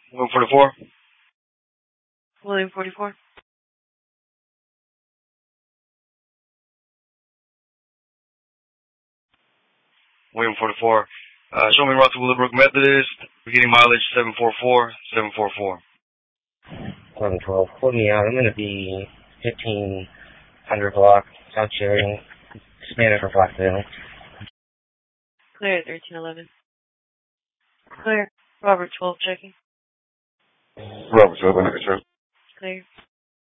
William 44. William 44. William 44. Show me route to Willowbrook Methodist. Beginning mileage 744, 744. 1112. Quote me out. I'm going to be 1500 block, South Cherry, Spanish for Blackville. Clear 1311. Clear. Robert 12 checking. Robert 12, I have a Clear.